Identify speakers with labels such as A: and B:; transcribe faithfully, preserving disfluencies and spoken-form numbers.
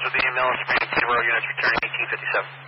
A: with the Millen Spring zero units returning eighteen fifty-seven.